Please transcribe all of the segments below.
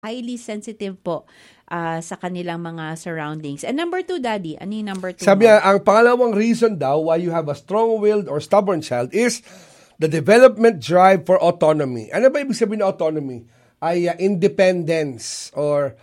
highly sensitive po sa kanilang mga surroundings. And number 2, Daddy, ano yung number 2 Sabi mo? niya, ang pangalawang reason daw why you have a strong-willed or stubborn child is the development drive for autonomy. Ano ba ibig sabihin ng autonomy? Ay independence or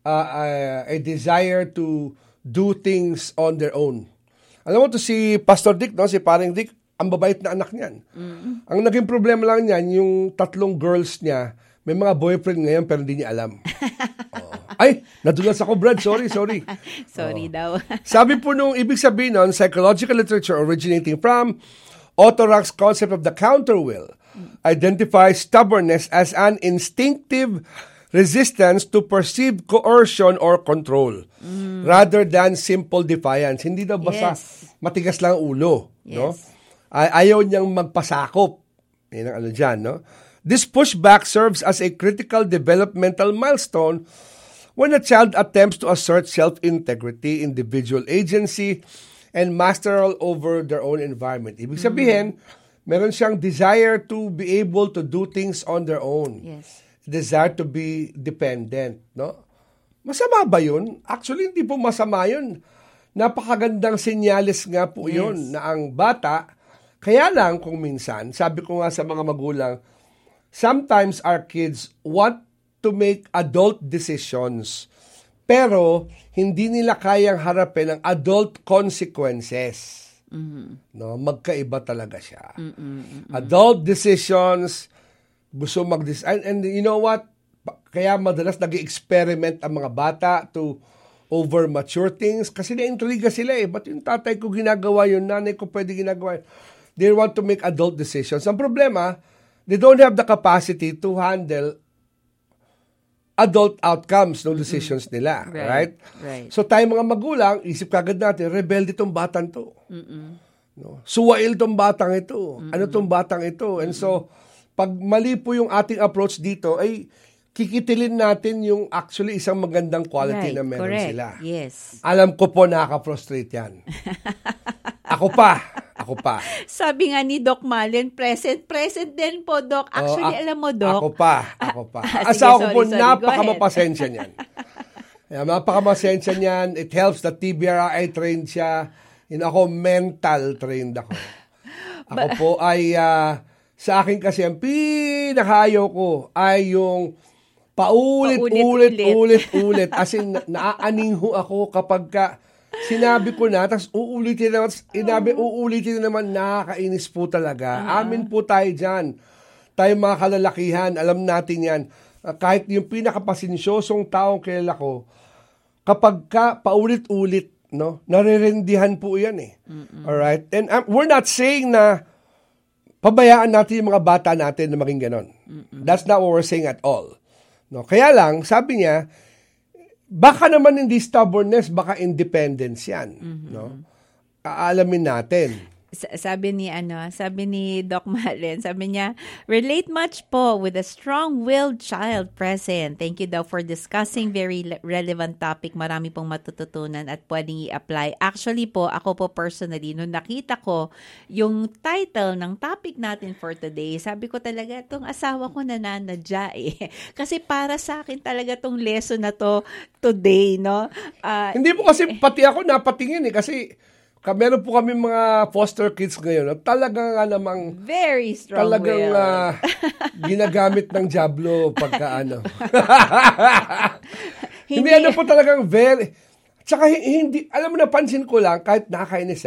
a desire to do things on their own. Alam mo to si Pastor Dick, no? Si Paring Dick, ang babait na anak niyan. Ang naging problema lang niyan, yung 3 girls niya, may mga boyfriend ngayon pero hindi niya alam. Ay, nadulas ako, Brad. Sorry. Sorry daw. Sabi po nung ibig sabihin nun, psychological literature originating from Otto Rank's concept of the counterwill identifies stubbornness as an instinctive resistance to perceived coercion or control rather than simple defiance. Hindi daw basta matigas lang ang ulo. Yes. No? Ayaw niyang magpasakop. Yan ang ano dyan, no? This pushback serves as a critical developmental milestone when a child attempts to assert self-integrity, individual agency, and masteral over their own environment. Ibig sabihin, meron siyang desire to be able to do things on their own. Yes. Desire to be dependent, no? Masama ba yun? Actually, hindi po masama yun. Napakagandang senyales nga po yun na ang bata, kaya lang kung minsan, sabi ko nga sa mga magulang, sometimes our kids want to make adult decisions, pero hindi nila kayang harapin ang adult consequences. No, magkaiba talaga siya. Adult decisions, gusto mag-decide. And you know what? Kaya madalas nag-experiment ang mga bata to over mature things kasi na-intriga sila eh. Ba't yung tatay ko ginagawa yun, nanay ko pwede ginagawa yun? They want to make adult decisions. Ang problema, they don't have the capacity to handle adult outcomes ng decisions nila. Right? So tayo mga magulang, isip kagad natin, rebelde tong batang to. No? Suwail tong batang ito. Ano tong batang ito? And so, pag mali po yung ating approach dito, ay kikitilin natin yung actually isang magandang quality na meron sila. Yes. Alam ko po nakaka-frustrate yan. Ako pa. Sabi nga ni Doc Malen, present din po, Doc. Actually, alam mo, Doc. Ako pa. Asawa ko po, napaka-mapasensya niyan. Napaka-masensya niyan. It helps that TBRI trained siya. Ako, mental trained ako. Ako po ay, sa akin kasi, ang pinakayaw ko ay yung paulit-ulit. As in, naaaning ho ako kapag sinabi ko na, tapos uulitin naman, nakakainis po talaga. Amin po tayo dyan. Tayo mga kalalakihan, alam natin yan. Kahit yung pinakapasensyosong taong kilala ko, kapag paulit-ulit, no, naririndihan po yan eh. Alright? And we're not saying na pabayaan natin yung mga bata natin na maging ganon. That's not what we're saying at all. No, kaya lang, sabi niya, baka naman hindi stubbornness, baka independence yan. No? Aalamin natin. Sabi ni Doc Malen, sabi niya, relate much po with a strong-willed child present. Thank you daw for discussing very relevant topic. Marami pong matututunan at pwedeng i-apply. Actually po, ako po personally, nung nakita ko yung title ng topic natin for today, sabi ko talaga, itong asawa ko nananadya eh. Kasi para sa akin talaga tong lesson na to today, no? Hindi po kasi pati ako napatingin eh, kasi meron po kami mga foster kids ngayon at talagang namang very strong talagang ginagamit ng Diablo pagka ano. Hindi ano po talagang very, tsaka hindi, alam mo, napansin ko lang, kahit nakakainis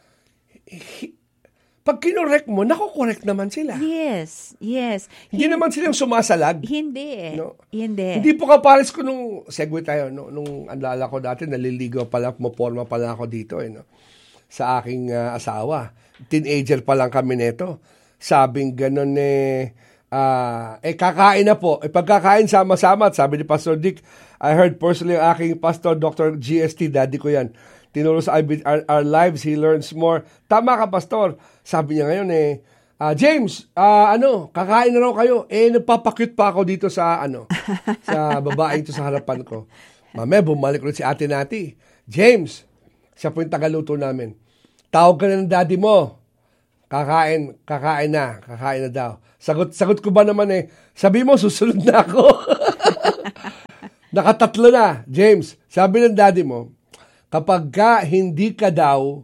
pag kinorek mo, nakokorek naman sila. Yes. Hindi naman silang sumasalag. Hindi. No? Hindi po kapares ko nung, segue tayo, nung andala ko dati, naliligaw pala, pumaporma pala ako dito, no? Sa aking asawa. Teenager pa lang kami nito. Sabing ganun kakain na po. Pagkakain sama-sama, at sabi ni Pastor Dick, I heard personally ang aking pastor, Dr. GST, daddy ko yan. Tinuro sa our lives, he learns more. Tama ka, Pastor. Sabi niya ngayon James, kakain na raw kayo. Nagpapakyut pa ako dito sa sa babaeng to sa harapan ko. Mamaya, bumalik ulit si ate nati. James, siya po yung tagaluto namin. Tawag ka na ng daddy mo. Kakain na daw. Sagot ko ba naman sabi mo, susunod na ako. Nakatatlo na, James. Sabi ng daddy mo, kapag ka hindi ka daw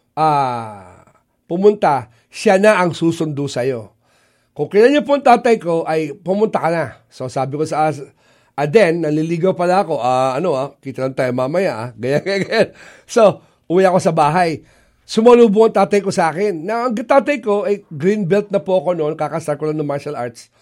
pumunta, siya na ang susundo sa'yo. Kung kailan niyo po ang tatay ko, ay pumunta ka na. So sabi ko sa Aden, naliligaw pala ako, kita lang tayo mamaya, ganyan. So, uwi ako sa bahay. Sumalubong ang tatay ko sa akin. Na ang tatay ko, green belt na po ako noon, kakastart ko lang ng martial arts.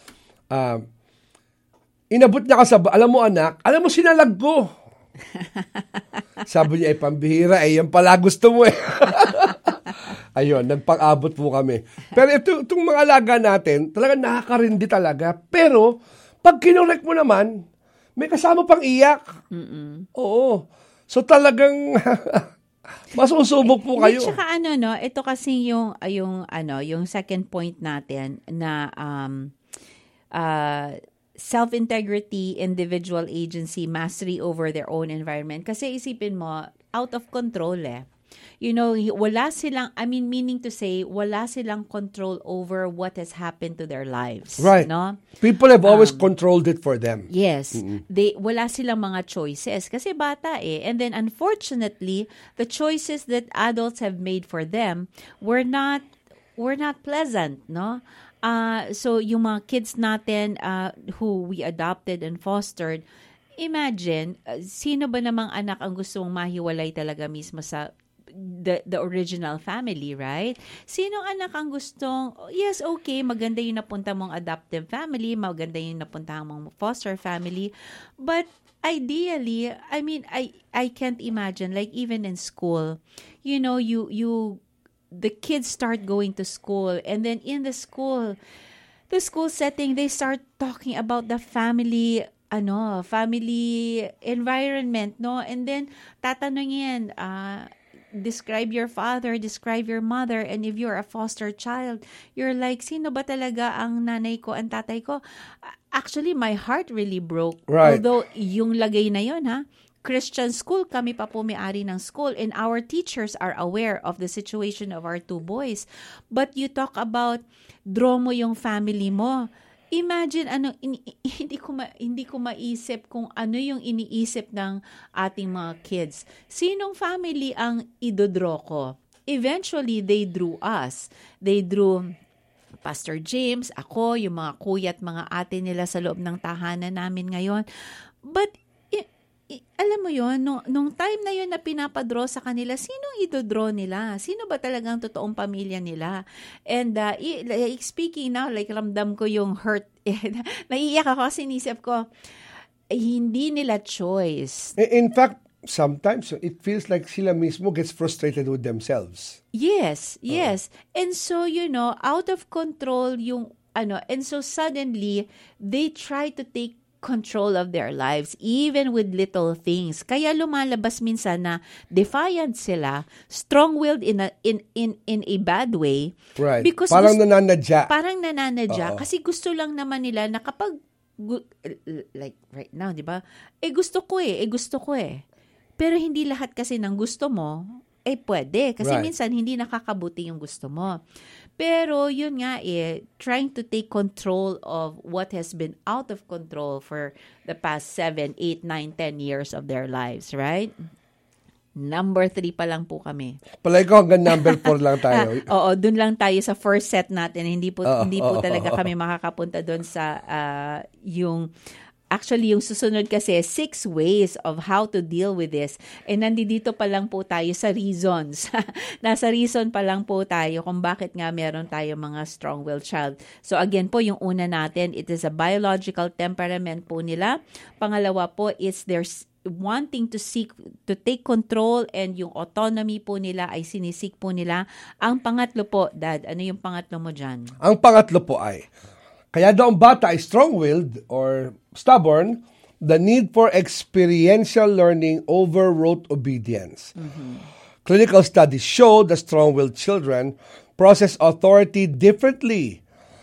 Inabot niya ka alam mo anak, alam mo sinalag ko. Sabi niya, pambihira, yan pala gusto mo eh. Ayun, nagpang-abot po kami. Pero itong mga alaga natin, talagang nakakarindi talaga. Pero, pag kinorek mo naman, may kasama pang iyak. Oo. So talagang masusubok po kayo. At saka ito kasi yung second point natin na self-integrity, individual agency, mastery over their own environment. Kasi isipin mo, out of control wala silang, meaning to say, wala silang control over what has happened to their lives. Right. No? People have always controlled it for them. Yes. Wala silang mga choices kasi bata eh. And then unfortunately, the choices that adults have made for them were not pleasant, no? So yung mga kids natin who we adopted and fostered, imagine, sino ba namang anak ang gusto mong mahiwalay talaga mismo sa the original family, right? Sinong anak ang gustong, yes, okay, maganda yung napunta mong adoptive family, maganda yung napunta mong foster family, but ideally, I can't imagine, like even in school, the kids start going to school, and then in the school setting, they start talking about the family environment, no? And then tatanungin, describe your father, describe your mother, and if you're a foster child, you're like, sino ba talaga ang nanay ko, ang tatay ko? Actually, my heart really broke. Right. Although, yung lagay na yun, Christian school, kami pa po may-ari ng school, and our teachers are aware of the situation of our two boys. But you talk about, draw mo yung family mo. Imagine, hindi ko maisip kung ano yung iniisip ng ating mga kids. Sinong family ang idodraw ko? Eventually, they drew us. They drew Pastor James, ako, yung mga kuya at mga ate nila sa loob ng tahanan namin ngayon. But, alam mo yun, nung time na yun na pinapadraw sa kanila, sinong idodraw nila? Sino ba talagang totoong pamilya nila? And like speaking now, like ramdam ko yung hurt. Naiiyak ako kasi inisip ko, hindi nila choice. In fact, sometimes it feels like sila mismo gets frustrated with themselves. Yes. And so, out of control yung and so suddenly, they try to take control of their lives, even with little things. Kaya lumalabas minsan na defiant sila, strong-willed in a bad way. Right. Because parang nananadya. Kasi gusto lang naman nila na kapag, like right now, di ba? Gusto ko eh. Pero hindi lahat kasi ng gusto mo, pwede. Kasi right. Minsan, hindi nakakabuti yung gusto mo. Pero yun nga trying to take control of what has been out of control for the past 7, 8, 9, 10 years of their lives, right? Number 3 pa lang po kami. Palay ko hanggang number 4 lang tayo. Oo, dun lang tayo sa first set natin. Hindi po talaga kami makakapunta dun sa Actually, yung susunod kasi, 6 ways of how to deal with this. And nandito pa lang po tayo sa reasons. Nasa reason pa lang po tayo kung bakit nga meron tayo mga strong-willed child. So again po, yung una natin, it is a biological temperament po nila. Pangalawa po, it's their wanting to take control, and yung autonomy po nila ay sinisik po nila. Ang pangatlo po, Dad, ano yung pangatlo mo dyan? Ang pangatlo po ay, kaya daw ang bata ay strong-willed or stubborn, the need for experiential learning overrode obedience. Mm-hmm. Clinical studies show that strong-willed children process authority differently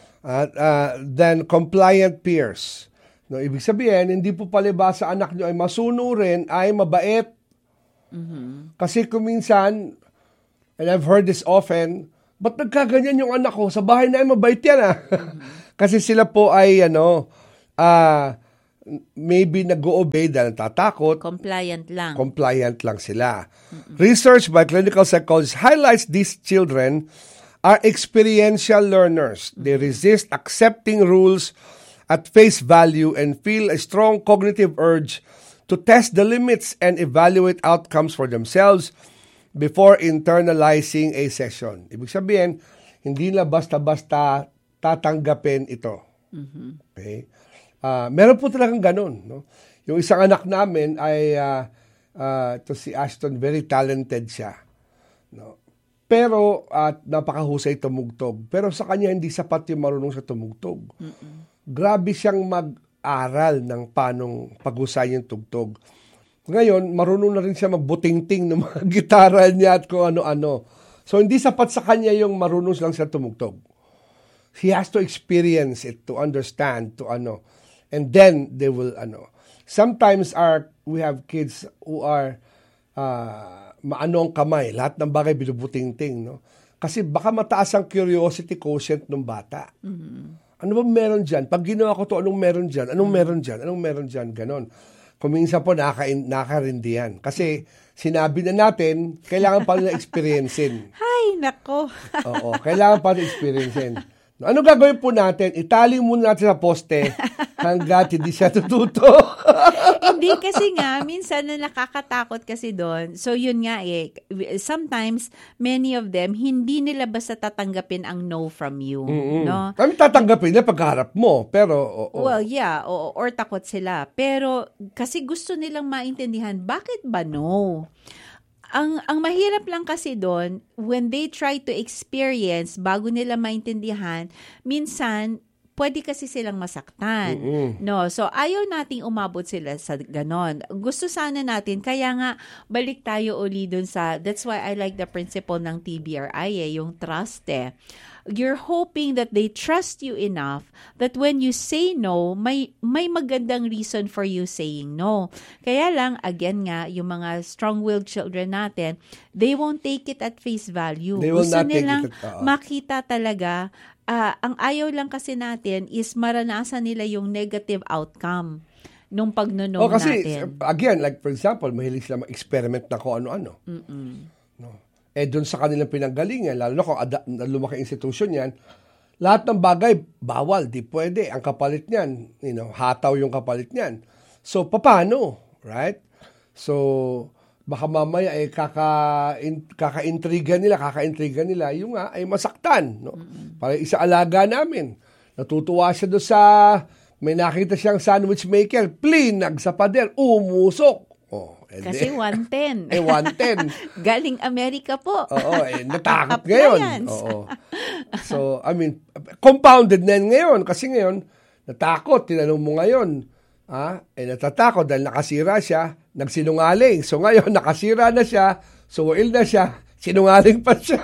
than compliant peers. No, ibig sabihin, hindi po palibasa anak nyo ay masunurin, ay mabait. Mm-hmm. Kasi kung minsan, and I've heard this often, ba't nagkaganyan yung anak ko? Sa bahay na ay mabait yan . Mm-hmm. Kasi sila po ay maybe nag-o-obey dahil natatakot, Compliant lang sila. Research by clinical psychologists highlights these children are experiential learners. They resist accepting rules at face value and feel a strong cognitive urge to test the limits and evaluate outcomes for themselves before internalizing a session. Ibig sabihin, hindi na basta-basta tatanggapin ito. Okay? Meron po talagang ganun. No? Yung isang anak namin ay, ito si Ashton, very talented siya. No? Pero, napakahusay tumugtog. Pero sa kanya, hindi sapat yung marunong sa tumugtog. Grabe siyang mag-aral ng panong paghusay yung tugtog. Ngayon, marunong na rin siya magbutingting ng mga gitara niya at kung ano-ano. So, hindi sapat sa kanya yung marunong lang siya tumugtog. He has to experience it, to understand, to ano. And then, they will, Sometimes, we have kids who are, maano ang kamay. Lahat ng bagay binubutingting, no? Kasi baka mataas ang curiosity quotient ng bata. Ano ba meron dyan? Pag ginawa ko to, anong meron dyan? Anong meron dyan? Anong meron dyan? Ganon. Kung minsan po, nakarindi yan. Kasi sinabi na natin, kailangan pa rin na-experiencein. Hay, nako. Oo, kailangan pa rin experiencein. Ano gagawin po natin? Itali muna natin sa poste hanggat hindi siya tututo. Hindi kasi nga, minsan na nakakatakot kasi doon. So yun nga sometimes, many of them, hindi nila basta tatanggapin ang no from you. No? Kami tatanggapin na pagharap mo, pero... Well, yeah, or takot sila. Pero kasi gusto nilang maintindihan, bakit ba no? Ang mahirap lang kasi doon, when they try to experience, bago nila maintindihan, minsan, pwede kasi silang masaktan. No? So, ayaw nating umabot sila sa ganon. Gusto sana natin, kaya nga, balik tayo uli dun that's why I like the principle ng TBRI, yung trust You're hoping that they trust you enough that when you say no, may magandang reason for you saying no. Kaya lang, again nga, yung mga strong-willed children natin, they won't take it at face value. Gusto nilang makita talaga. Ang ayaw lang kasi natin is maranasan nila yung negative outcome nung pagnono natin. Again, like for example, mahilig sila mag-experiment na kung ano-ano. No. Doon sa kanilang pinanggalingan, lalo na kung lumaki institution yan, lahat ng bagay, bawal, di pwede. Ang kapalit niyan, hataw yung kapalit niyan. So, paano? Right? So, baka mamaya kaka-intriga nila, yung nga ay masaktan. No? Parang isa alaga namin. Natutuwa siya doon may nakita siyang sandwich maker, plinag sa pader, umusok. Kasi 110. 110. Galing Amerika po. Oo, natakot ngayon. Oo. So, compounded na ngayon. Kasi ngayon, natakot. Tinanong mo ngayon. Natatakot dahil nakasira siya. Nagsinungaling. So, ngayon, nakasira na siya. Suwail na siya. Sinungaling pa siya.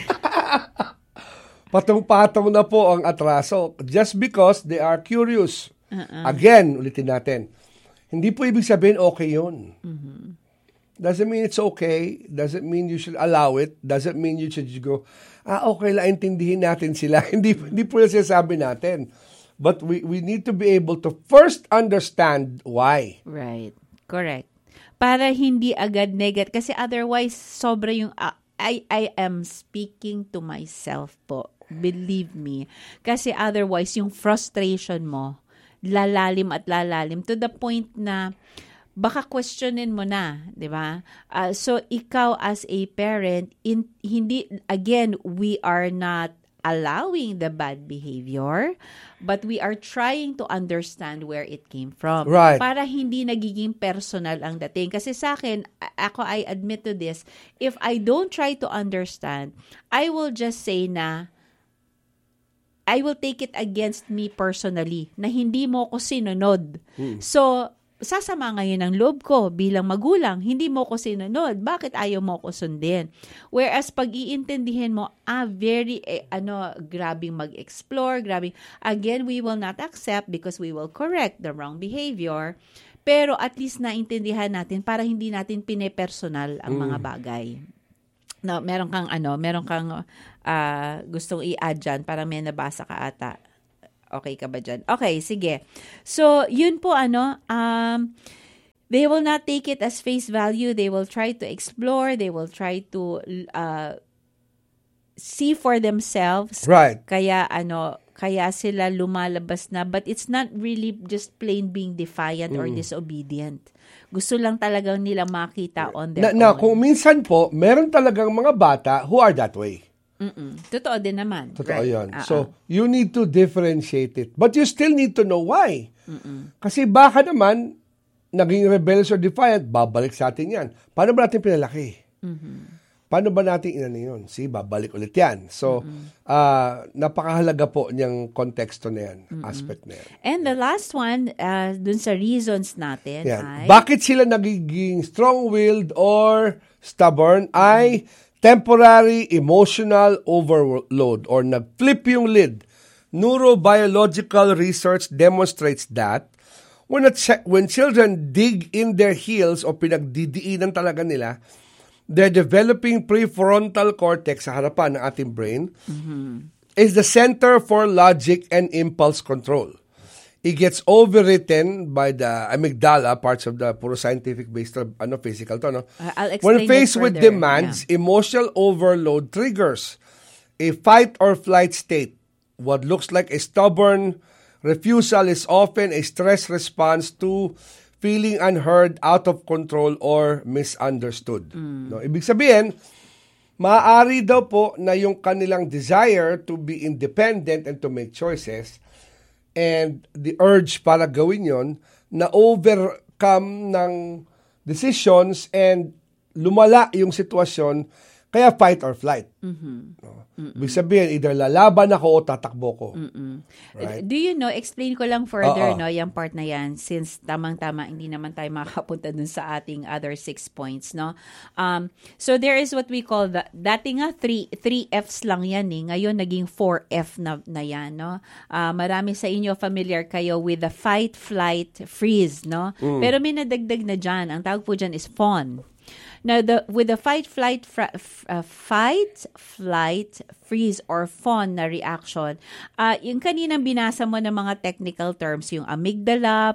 Patong-patong na po ang atraso. Just because they are curious. Again, ulitin natin. Hindi po ibig sabihin okay yun. Doesn't mean it's okay. Doesn't mean you should allow it. Doesn't mean you should go, okay lang, intindihin natin sila. hindi po yung sinasabi natin. But we need to be able to first understand why. Right. Correct. Para hindi agad negative. Kasi otherwise, sobra yung, I am speaking to myself po. Believe me. Kasi otherwise, yung frustration mo, lalalim at lalalim to the point na baka questionin mo na, di ba? So, ikaw as a parent, hindi, again, we are not allowing the bad behavior, but we are trying to understand where it came from. Right. Para hindi nagiging personal ang dating. Kasi sa akin, I admit to this, if I don't try to understand, I will just say na, I will take it against me personally na hindi mo ko sinunod. So, sasama ngayon ang loob ko bilang magulang, hindi mo ko sinunod. Bakit ayaw mo ko sundin? Whereas pag iintindihin mo, very, grabing mag-explore, grabing, again, we will not accept because we will correct the wrong behavior. Pero at least naintindihan natin para hindi natin pinepersonal ang mga bagay. No, meron kang gustong i-add dyan, parang may nabasa ka ata. Okay ka ba dyan? Okay, sige. So, yun po they will not take it as face value. They will try to explore. They will try to see for themselves. Right. Kaya sila lumalabas na, but it's not really just plain being defiant or disobedient. Gusto lang talagang nila makita on their own. Kung minsan po, meron talagang mga bata who are that way. Totoo din naman. Totoo yun. So, you need to differentiate it. But you still need to know why. Kasi baka naman, naging rebellious or defiant, babalik sa atin yan. Paano ba natin pinalaki? Paano ba natin inano yun? Babalik ulit yan. So, napakahalaga po niyang konteksto na yan, aspect na yan. And the last one, dun sa reasons natin ay... Bakit sila nagiging strong-willed or stubborn ay temporary emotional overload or nag-flip yung lid. Neurobiological research demonstrates that when children dig in their heels o pinagdidiinan talaga nila, they're developing prefrontal cortex sa harapan ng ating brain is the center for logic and impulse control. It gets overwritten by the amygdala, parts of the puro scientific-based physical to. I'll explain when faced with demands, emotional overload triggers a fight or flight state. What looks like a stubborn refusal is often a stress response to feeling unheard, out of control, or misunderstood. No? Ibig sabihin, maaari daw po na yung kanilang desire to be independent and to make choices and the urge para gawin yon na overcome ng decisions and lumala yung sitwasyon, kaya fight or flight. No? Ibig sabihin, either lalaban ako o tatakbo ko. Right? Do you know, explain ko lang further, yung part na yan, since tamang-tama, hindi naman tayo makapunta dun sa ating other 6 points, no? So there is what we call, dati nga 3 F's lang yan ngayon naging 4F na yan, no? Marami sa inyo familiar kayo with the fight, flight, freeze, no? Pero may nadagdag na dyan, ang tawag po dyan is fawn. Now, with the fight, flight, freeze, or fawn na reaction, yung kaninang binasa mo ng mga technical terms, yung amygdala,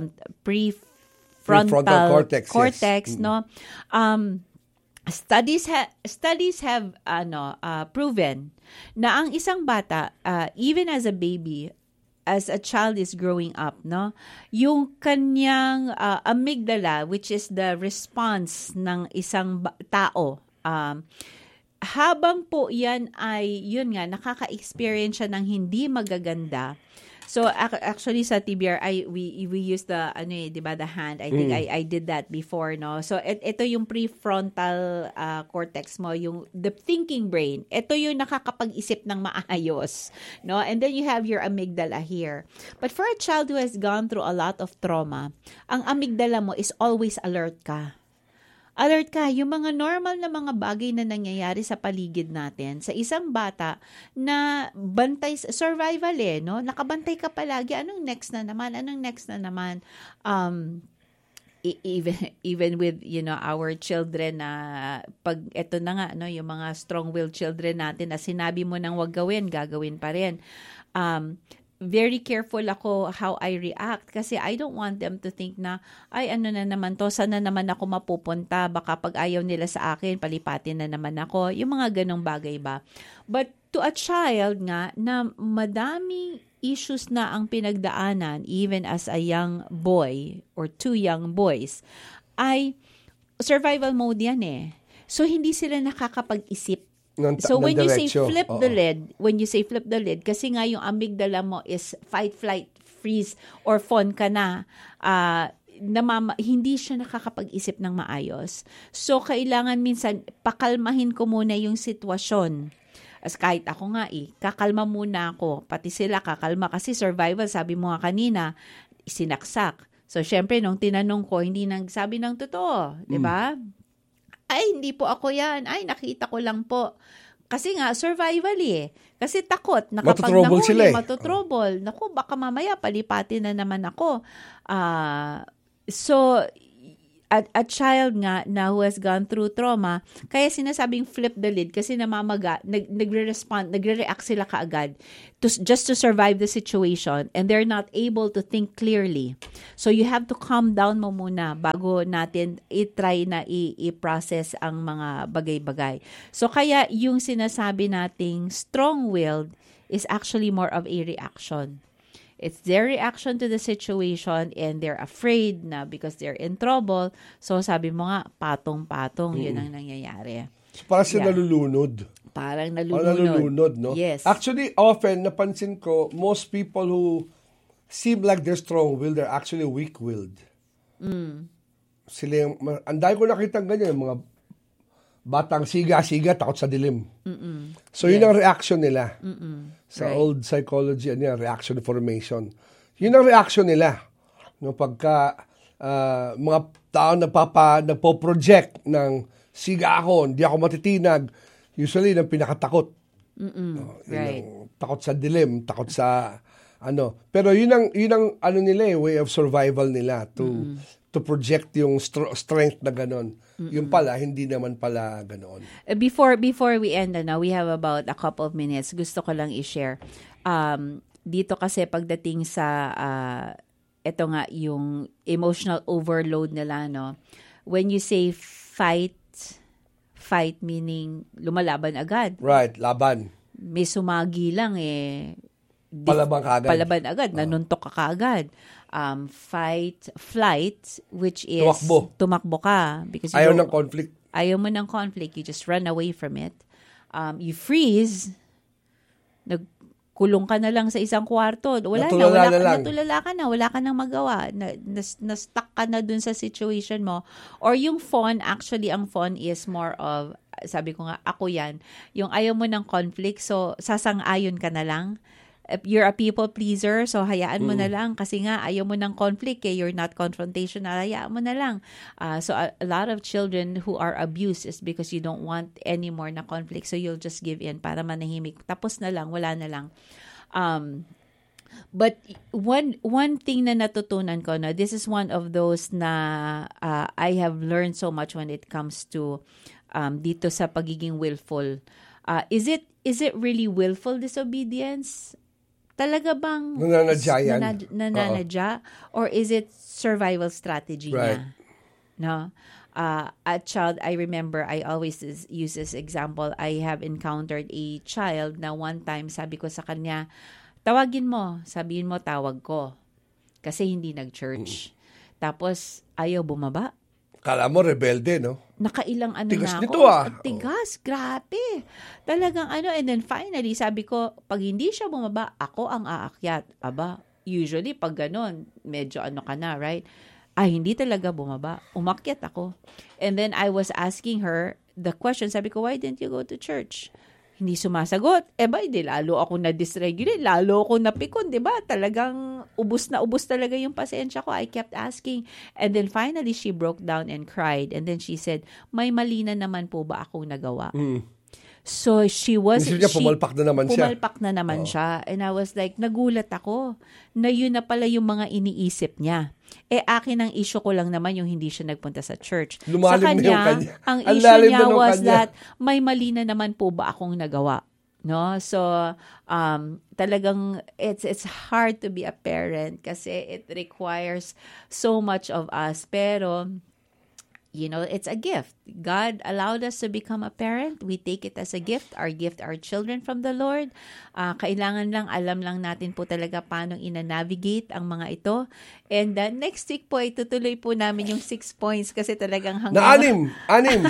prefrontal cortex, yes. No? Studies have proven na ang isang bata, even as a baby, as a child is growing up, no, yung kanyang amygdala, which is the response ng isang tao, habang po yan ay, yun nga, nakaka-experience siya ng hindi magaganda. So actually sa TBR we use the diba, the hand. I think I did that before, no. So ito yung prefrontal cortex mo, yung the thinking brain. Ito yung nakakapag-isip ng maayos, no. And then you have your amygdala here. But for a child who has gone through a lot of trauma, ang amygdala mo is always alert ka. Alert ka, yung mga normal na mga bagay na nangyayari sa paligid natin, sa isang bata na bantay, survival no? Nakabantay ka palagi, anong next na naman? Even with, our children na, pag eto na nga, no? Yung mga strong-willed children natin na sinabi mo nang wag gawin, gagawin pa rin. Very careful ako how I react kasi I don't want them to think na, ay ano na naman to, saan na naman ako mapupunta, baka pag ayaw nila sa akin, palipatin na naman ako, yung mga ganong bagay ba. But to a child nga na madaming issues na ang pinagdaanan, even as a young boy or 2 young boys, ay survival mode yan So hindi sila nakakapag-isip. So when you say flip the lid, kasi nga yung amygdala mo is fight, flight, freeze, or fawn ka na, hindi siya nakakapag-isip ng maayos. So kailangan minsan pakalmahin ko muna yung sitwasyon. As kahit ako nga kakalma muna ako, pati sila kakalma kasi survival, sabi mo nga kanina, sinaksak. So syempre nung tinanong ko, hindi nagsabi ng totoo, 'di ba? Ay, hindi po ako yan. Ay, nakita ko lang po. Kasi nga, survival Kasi takot. Matutrouble sila Matutrouble. Naku, baka mamaya palipatin na naman ako. So, a child nga na who has gone through trauma, kaya sinasabing flip the lid kasi namamaga, nagre-react sila kaagad just to survive the situation, and they're not able to think clearly. So you have to calm down mo muna bago natin i-try na i-process ang mga bagay-bagay. So kaya yung sinasabi nating strong-willed is actually more of a reaction. It's their reaction to the situation, and they're afraid na because they're in trouble. So sabi mo nga, patong-patong, yun ang nangyayari. So, parang sila nalulunod. Parang Parang nalulunod, no? Yes. Actually, often, napansin ko, most people who seem like they're strong-willed, they're actually weak-willed. Sila yung, anday ko nakita ganyan, mga batang siga-siga, takot sa dilim. So, yun ang reaction nila. Sa old psychology, reaction formation. Yun ang reaction nila. No, pagka mga tao nagpo-project ng siga ako, hindi ako matitinag, usually yung pinakatakot. Right. Takot sa dilim, takot sa Pero yun ang nila, way of survival nila to project yung strength na ganon. Yung pala, hindi naman pala ganon. Before we end, we have about a couple of minutes. Gusto ko lang i-share. Dito kasi pagdating sa, ito nga, yung emotional overload nila, no? When you say fight meaning lumalaban agad. Right, laban. May sumagi lang palaban agad, nanuntok ka kaagad. Flight, which is tumakbo ka. Because ayaw ng conflict. Ayaw mo ng conflict. You just run away from it. You freeze. Nagkulong ka na lang sa isang kwarto. Natulala ka na. Wala ka nang magawa. Na-stuck ka na dun sa situation mo. Or yung fawn, actually, ang fawn is more of, sabi ko nga, ako yan. Yung ayaw mo ng conflict, so sasang-ayon ka na lang. You're a people pleaser, so hayaan mo na lang kasi nga ayaw mo ng conflict, you're not confrontational, hayaan mo na lang. So a lot of children who are abused is because you don't want any more na conflict, so you'll just give in para manahimik. Tapos na lang, wala na lang. But one thing na natutunan ko na this is one of those na I have learned so much when it comes to dito sa pagiging willful. Is it really willful disobedience? Talaga bang nananadya? Or is it survival strategy niya? No? A child, I remember, I always use this example. I have encountered a child na one time, sabi ko sa kanya, tawagin mo, sabihin mo tawag ko. Kasi hindi nag-church. Tapos, ayaw bumaba. Kala mo rebelde, no? Nakailang tigas na ako. Nito, Tigas, grabe. Talagang and then finally, sabi ko, pag hindi siya bumaba, ako ang aakyat. Aba, usually pag ganon, medyo ka na, right? Hindi talaga bumaba. Umakyat ako. And then I was asking her the question, sabi ko, why didn't you go to church? Hindi sumasagot. Di lalo ako na-dysregulate, lalo ako napikon, di ba? Talagang ubus talaga yung pasensya ko. I kept asking. And then finally, she broke down and cried. And then she said, may mali na naman po ba akong nagawa? So pumalpak na naman siya. And I was like, nagulat ako na yun na pala yung mga iniisip niya. Akin ang issue ko lang naman yung hindi siya nagpunta sa church. Lumalim sa kanya, ang issue niya was that may mali na naman po ba akong nagawa. No? So, talagang it's hard to be a parent kasi it requires so much of us. Pero, it's a gift. God allowed us to become a parent. We take it as a gift. Our children from the Lord. Kailangan lang, alam lang natin po talaga paano ina-navigate ang mga ito. And next week po, itutuloy po namin yung 6 points kasi talagang hanggang... Anim.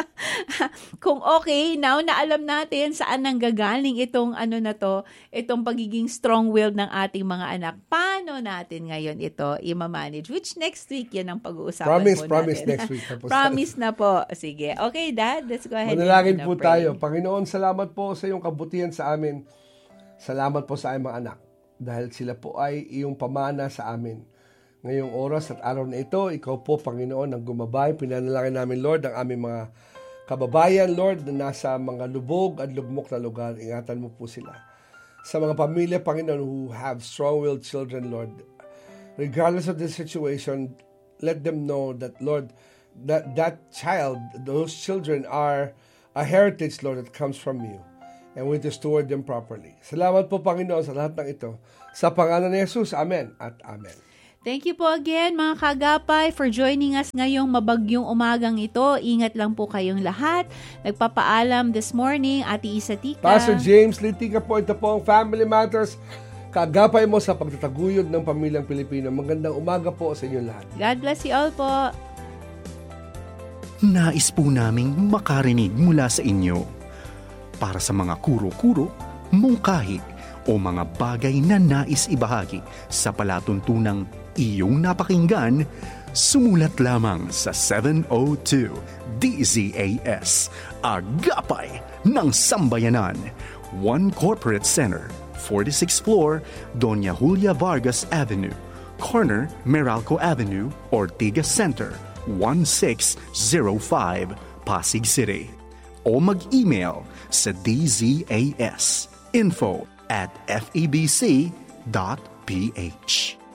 Kung okay, now na alam natin saan nanggagaling itong itong pagiging strong-willed ng ating mga anak. Paano natin ngayon ito i-manage? Which next week yan ang pag-uusapan po natin. Promise next week. Promise na po. Sige. Okay, Dad, let's go ahead. Manalangin po tayo. Panginoon, salamat po sa iyong kabutihan sa amin. Salamat po sa aming mga anak. Dahil sila po ay iyong pamana sa amin. Ngayong oras at araw na ito, ikaw po, Panginoon, ang gumabay. Pinanalangin namin, Lord, ang aming mga kababayan, Lord, na nasa mga lubog at lugmok na lugar. Ingatan mo po sila. Sa mga pamilya, Panginoon, who have strong-willed children, Lord, regardless of the situation, let them know that, Lord, that child, those children are a heritage, Lord, that comes from you. And we to steward them properly. Salamat po, Panginoon, sa lahat ng ito. Sa pangalan ni Jesus, Amen at Amen. Thank you po again mga kagapay for joining us ngayong mabagyong umagang ito. Ingat lang po kayong lahat. Nagpapaalam this morning, Ate Isa Tika. Pastor James Litika po, ito po ang Family Matters. Kagapay mo sa pagtataguyod ng pamilyang Pilipino. Magandang umaga po sa inyo lahat. God bless you all po. Nais po naming makarinig mula sa inyo. Para sa mga kuro-kuro, mungkahi o mga bagay na nais ibahagi sa palatuntunang iyong napakinggan, sumulat lamang sa 702 DZAS, Agapay ng Sambayanan, 1 Corporate Center, 46th floor, Doña Julia Vargas Avenue, corner Meralco Avenue, Ortigas Center, 1605, Pasig City. O mag-email sa dzas info@febc.ph.